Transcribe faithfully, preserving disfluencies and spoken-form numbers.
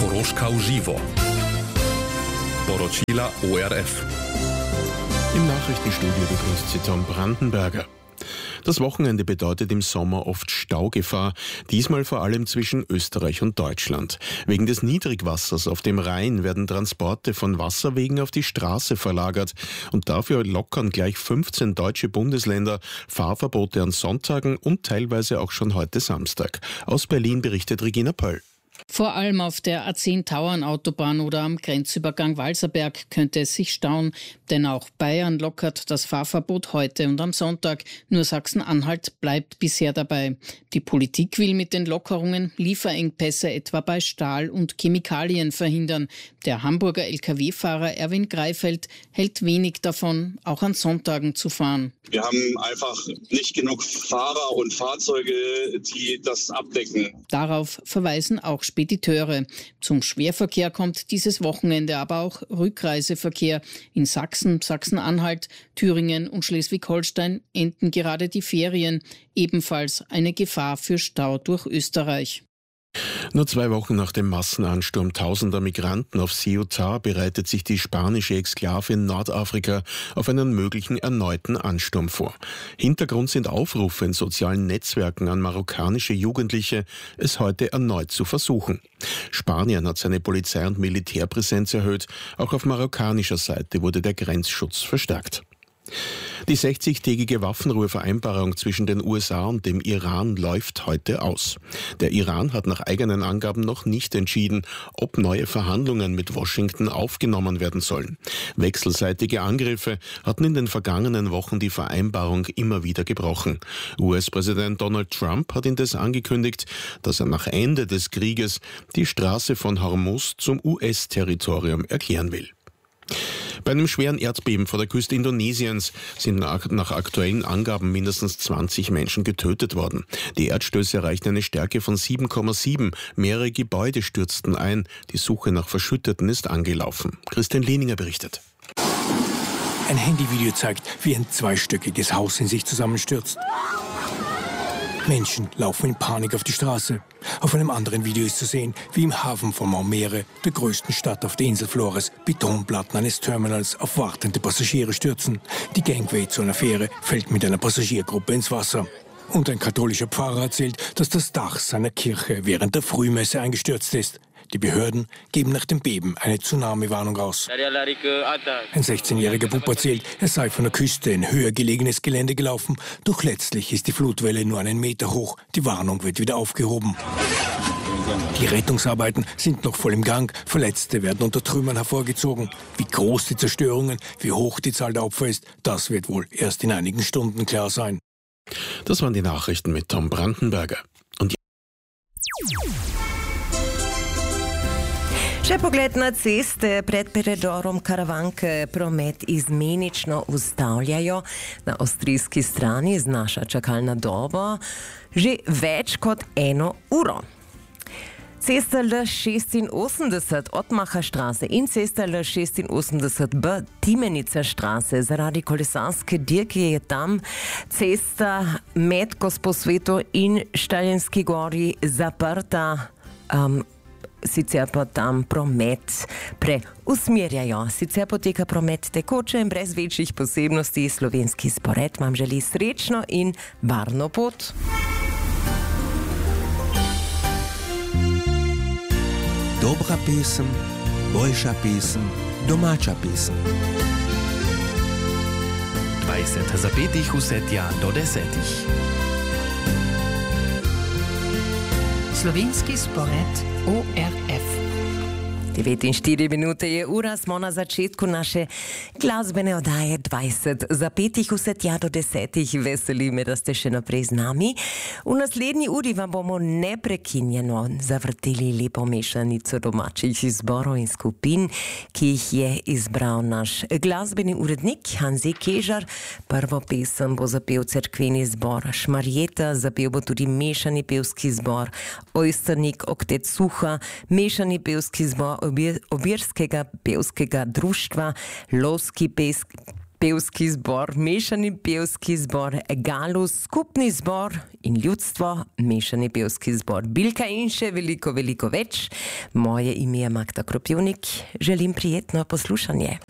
Dorožka uživo. Poročila O R F. Im Nachrichtenstudio begrüßt Sie Tom Brandenberger. Das Wochenende bedeutet im Sommer oft Staugefahr, diesmal vor allem zwischen Österreich und Deutschland. Wegen des Niedrigwassers auf dem Rhein werden Transporte von Wasserwegen auf die Straße verlagert und dafür lockern gleich fünfzehn deutsche Bundesländer Fahrverbote an Sonntagen und teilweise auch schon heute Samstag. Aus Berlin berichtet Regina Pöll. Vor allem auf der A zehn Tauernautobahn oder am Grenzübergang Walserberg könnte es sich stauen, denn auch Bayern lockert das Fahrverbot heute und am Sonntag. Nur Sachsen-Anhalt bleibt bisher dabei. Die Politik will mit den Lockerungen Lieferengpässe etwa bei Stahl und Chemikalien verhindern. Der Hamburger L K W-Fahrer Erwin Greifeld hält wenig davon, auch an Sonntagen zu fahren. Wir haben einfach nicht genug Fahrer und Fahrzeuge, die das abdecken. Darauf verweisen auch Spediteure. Zum Schwerverkehr kommt dieses Wochenende aber auch Rückreiseverkehr. In Sachsen, Sachsen-Anhalt, Thüringen und Schleswig-Holstein enden gerade die Ferien. Ebenfalls eine Gefahr für Stau durch Österreich. Nur zwei Wochen nach dem Massenansturm tausender Migranten auf Ceuta bereitet sich die spanische Exklave in Nordafrika auf einen möglichen erneuten Ansturm vor. Hintergrund sind Aufrufe in sozialen Netzwerken an marokkanische Jugendliche, es heute erneut zu versuchen. Spanien hat seine Polizei- und Militärpräsenz erhöht, auch auf marokkanischer Seite wurde der Grenzschutz verstärkt. Die sechzigtägige Waffenruhevereinbarung zwischen den U S A und dem Iran läuft heute aus. Der Iran hat nach eigenen Angaben noch nicht entschieden, ob neue Verhandlungen mit Washington aufgenommen werden sollen. Wechselseitige Angriffe hatten in den vergangenen Wochen die Vereinbarung immer wieder gebrochen. U S-Präsident Donald Trump hat indes angekündigt, dass er nach Ende des Krieges die Straße von Hormuz zum U S-Territorium erklären will. Bei einem schweren Erdbeben vor der Küste Indonesiens sind nach, nach aktuellen Angaben mindestens zwanzig Menschen getötet worden. Die Erdstöße erreichten eine Stärke von sieben Komma sieben. Mehrere Gebäude stürzten ein. Die Suche nach Verschütteten ist angelaufen. Christian Lehninger berichtet. Ein Handyvideo zeigt, wie ein zweistöckiges Haus in sich zusammenstürzt. Menschen laufen in Panik auf die Straße. Auf einem anderen Video ist zu sehen, wie im Hafen von Maumere, der größten Stadt auf der Insel Flores, Betonplatten eines Terminals auf wartende Passagiere stürzen. Die Gangway zu einer Fähre fällt mit einer Passagiergruppe ins Wasser. Und ein katholischer Pfarrer erzählt, dass das Dach seiner Kirche während der Frühmesse eingestürzt ist. Die Behörden geben nach dem Beben eine Tsunami-Warnung aus. Ein sechzehnjähriger Bub erzählt, er sei von der Küste in höher gelegenes Gelände gelaufen, doch letztlich ist die Flutwelle nur einen Meter hoch. Die Warnung wird wieder aufgehoben. Die Rettungsarbeiten sind noch voll im Gang. Verletzte werden unter Trümmern hervorgezogen. Wie groß die Zerstörungen, wie hoch die Zahl der Opfer ist, das wird wohl erst in einigen Stunden klar sein. Das waren die Nachrichten mit Tom Brandenberger. Und Še pogled na ceste pred predorom Karavanke promet izmenično ustavljajo. Na avstrijski strani znaša čakalna doba že več kot eno uro. Cesta L šestinosemdeset Ottmacher Straße in cesta L šestinosemdeset B Timenica Straße zaradi kolesarske dirke je tam cesta med Gosposveto in Štaljenski gori zaprta. Um, Sicer pa tam promet preusmerjajo. Sicer poteka promet tekoče in brez večjih posebnosti. Slovenski spored vam želi srečno in varno pot. Dobra pesem, boljša pesem, domača pesem. dvajset zapetih vse tja do desetih. Slovenski spored O R F. devetinštirideset minute je ura, smo na začetku naše glasbene oddaje dvajset zapetih vse tja do desetih. Veseli me, da ste še naprej z nami. V naslednji uri vam bomo neprekinjeno zavrteli lepo mešanico domačih izborov in skupin, ki jih je izbral naš glasbeni urednik Hanzi Kežar. Prvo pesem bo zapel cerkveni zbor Šmarjeta, zapel bo tudi mešani pevski zbor Ojsternik Oktet Suha, mešani pevski zbor Obirskega pevskega društva, lovski pevski zbor, mešani pevski zbor Galus, skupni zbor in ljudstvo, mešani pevski zbor Bilka in še veliko, veliko več. Moje ime je Magda Kropivnik. Želim prijetno poslušanje.